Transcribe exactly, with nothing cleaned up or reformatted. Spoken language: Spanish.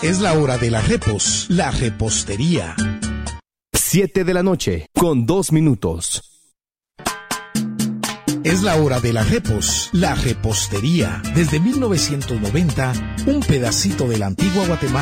Es la hora de la repos, la repostería. Siete de la noche, con dos minutos. Es la hora de la repos, la repostería. Desde mil novecientos noventa, un pedacito de la antigua Guatemala